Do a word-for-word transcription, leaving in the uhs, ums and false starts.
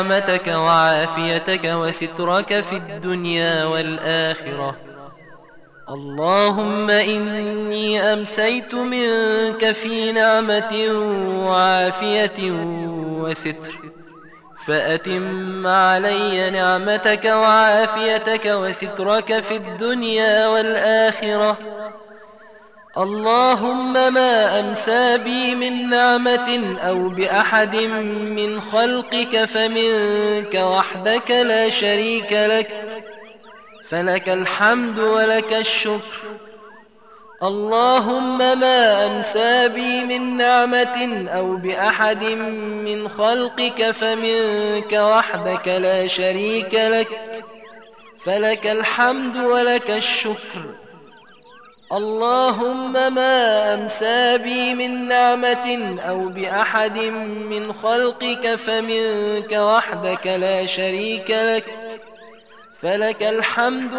نعمتك وعافيتك وسترك في الدنيا والآخرة. اللهم إني أمسيت منك في نعمة وعافية وستر، فأتم علي نعمتك وعافيتك وسترك في الدنيا والآخرة. اللهم ما أمسى بي من نعمة أو بأحد من خلقك فمنك وحدك لا شريك لك، فلك الحمد ولك الشكر. اللهم ما أمسى بي من نعمة أو بأحد من خلقك فمنك وحدك لا شريك لك، فلك الحمد ولك الشكر. اللهم ما أمسى بي من نعمة أو بأحد من خلقك فمنك وحدك لا شريك لك، فلك الحمد